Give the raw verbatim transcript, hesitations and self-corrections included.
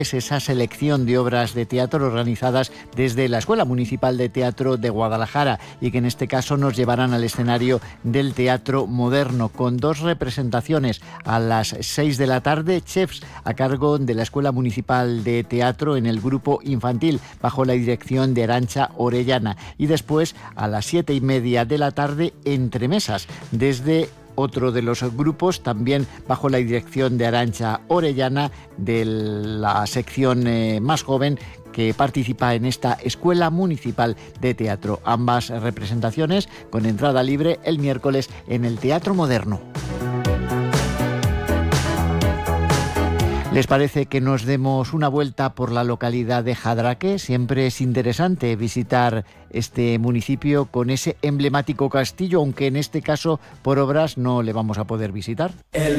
Es esa selección de obras de teatro organizadas desde la Escuela Municipal de Teatro de Guadalajara y que en este caso nos llevarán al escenario del Teatro Moderno con dos representaciones a las seis de la tarde, chefs a cargo de la Escuela Municipal de Teatro en el grupo infantil bajo la dirección de Arantxa Orellana, y después a las siete y media de la tarde Entre Mesas desde otro de los grupos, también bajo la dirección de Arantxa Orellana, de la sección eh, más joven que participa en esta Escuela Municipal de Teatro. Ambas representaciones con entrada libre el miércoles en el Teatro Moderno. ¿Les parece que nos demos una vuelta por la localidad de Jadraque? Siempre es interesante visitar este municipio con ese emblemático castillo, aunque en este caso por obras no le vamos a poder visitar. El